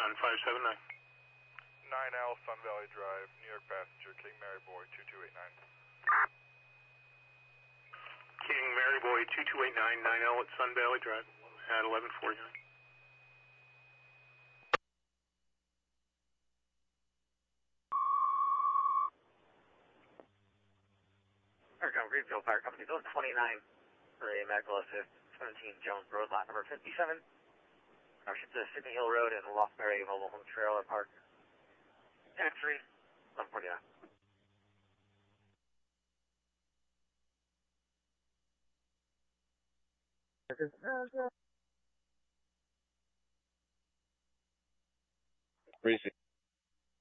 on 579. 9L Sun Valley Drive, New York passenger, King Mary Boy 2289. King Mary Boy 2289, 9L at Sun Valley Drive at 1149. Aircom Greenfield Fire Company, Zone 29 for a medical assist, 17 Jones Road, lot number 57. Our ship to Sydney Hill Road and Lost Mary Mobile Home Trailer Park. Entry, 1149. Appreciate